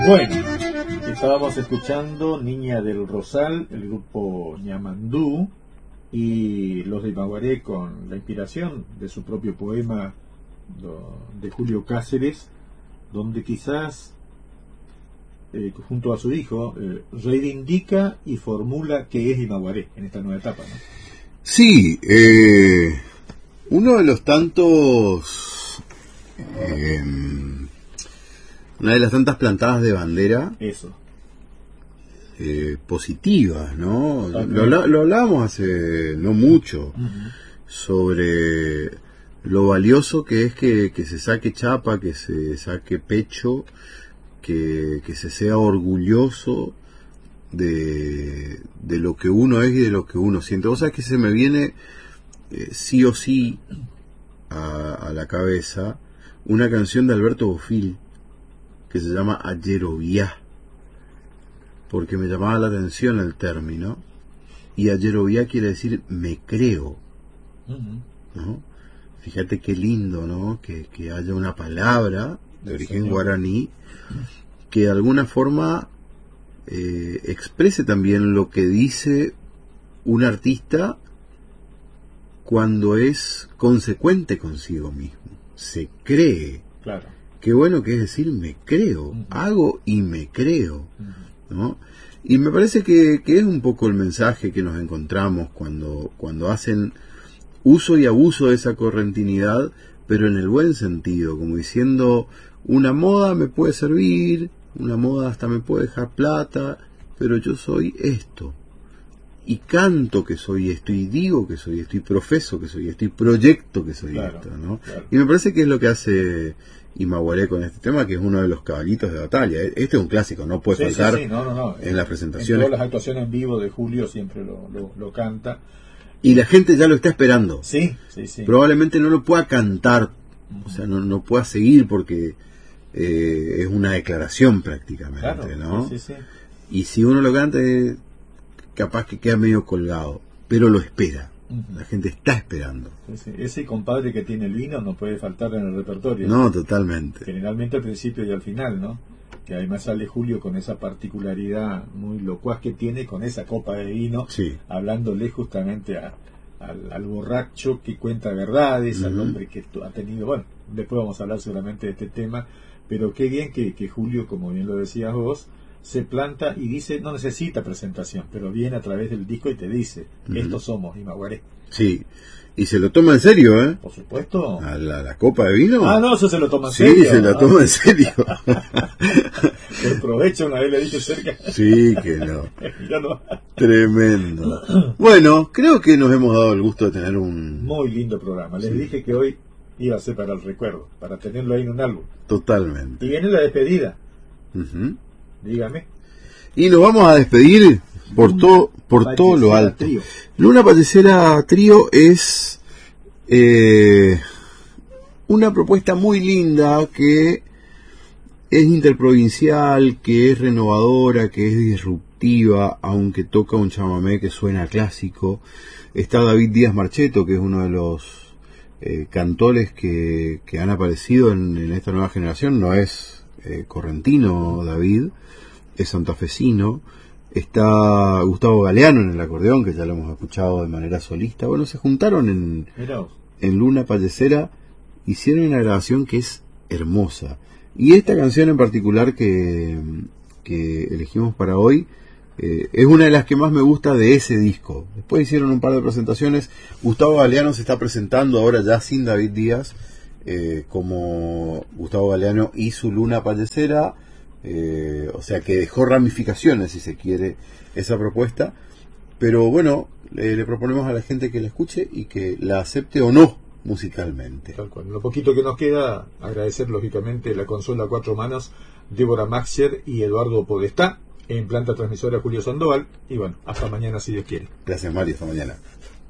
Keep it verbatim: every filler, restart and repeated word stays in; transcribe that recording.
Bueno, estábamos escuchando Niña del Rosal, el grupo Ñamandú, y los de Imaguaré con la inspiración de su propio poema de Julio Cáceres, donde quizás eh, junto a su hijo eh, reivindica y formula qué es Imaguaré en esta nueva etapa, ¿no? Sí, eh, uno de los tantos eh, una de las tantas plantadas de bandera eso eh, positivas, ¿no? Lo, lo hablábamos hace no mucho, uh-huh, sobre lo valioso que es que, que se saque chapa, que se saque pecho, que, que se sea orgulloso de, de lo que uno es y de lo que uno siente. Vos sabés que se me viene eh, sí o sí a, a la cabeza una canción de Alberto Bofill que se llama Ayeroviá, porque me llamaba la atención el término, y Ayeroviá quiere decir me creo, uh-huh, ¿no? Fíjate qué lindo, ¿no? Que, que haya una palabra de origen guaraní que de alguna forma eh, exprese también lo que dice un artista cuando es consecuente consigo mismo. Se cree. Claro. Qué bueno que es decir me creo, uh-huh, hago y me creo, uh-huh, ¿no? Y me parece que, que es un poco el mensaje que nos encontramos cuando, cuando hacen uso y abuso de esa correntinidad, pero en el buen sentido, como diciendo, una moda me puede servir, una moda hasta me puede dejar plata, pero yo soy esto, y canto que soy esto, y digo que soy esto, y profeso que soy esto, y proyecto que soy claro, esto, ¿no? Claro. Y me parece que es lo que hace Imaguaré con este tema, que es uno de los caballitos de batalla. Este es un clásico, no puede sí, faltar sí, sí. No, no, no. en las presentaciones. En todas las actuaciones en vivo de Julio siempre lo, lo, lo canta. Y la gente ya lo está esperando. Sí, sí, sí. Probablemente no lo pueda cantar, uh-huh, o sea, no, no pueda seguir porque eh, es una declaración prácticamente, claro, ¿no? Sí, sí, sí. Y si uno lo canta, eh, capaz que queda medio colgado, pero lo espera. Uh-huh. La gente está esperando. Sí, sí. Ese compadre que tiene el vino no puede faltar en el repertorio. No, totalmente. Generalmente al principio y al final, ¿no? Que además sale Julio con esa particularidad muy locuaz que tiene, con esa copa de vino, sí, hablándole justamente a, al, al borracho que cuenta verdades, uh-huh, al hombre que ha tenido, bueno, después vamos a hablar seguramente de este tema, pero qué bien que, que Julio, como bien lo decías vos, se planta y dice, no necesita presentación, pero viene a través del disco y te dice, uh-huh, estos somos Imaguaré. Sí, y se lo toma en serio, ¿eh? Por supuesto. ¿A la, la copa de vino? Ah, no, eso se lo toma en sí, serio. Sí, se lo toma en serio. Que aprovecha, una vez le dije cerca. Sí, que no. Ya no. Tremendo. Bueno, creo que nos hemos dado el gusto de tener un... muy lindo programa. Les sí, dije que hoy iba a ser para el recuerdo, para tenerlo ahí en un álbum. Totalmente. Y viene la despedida. Uh-huh. Dígame. Y nos vamos a despedir por todo por todo lo alto. Trío. Luna Pallecera Trío es eh, una propuesta muy linda que es interprovincial, que es renovadora, que es disruptiva, aunque toca un chamamé que suena clásico. Está David Díaz Marcheto, que es uno de los eh, cantores que, que han aparecido en, en esta nueva generación. No es eh, correntino David, es santafesino. Está Gustavo Galeano en el acordeón, que ya lo hemos escuchado de manera solista. Bueno, se juntaron en, en Luna Pallecera, hicieron una grabación que es hermosa. Y esta canción en particular que, que elegimos para hoy eh, es una de las que más me gusta de ese disco. Después hicieron un par de presentaciones. Gustavo Galeano se está presentando ahora ya sin David Díaz, eh, como Gustavo Galeano y su Luna Pallecera. Eh, o sea que dejó ramificaciones, si se quiere, esa propuesta, pero bueno, le, le proponemos a la gente que la escuche y que la acepte o no musicalmente. Tal cual. Lo poquito que nos queda, agradecer lógicamente la consola a cuatro manos, Débora Maxier y Eduardo Podestá, en planta transmisora Julio Sandoval, y bueno, hasta mañana si Dios quiere. Gracias, Mario, hasta mañana.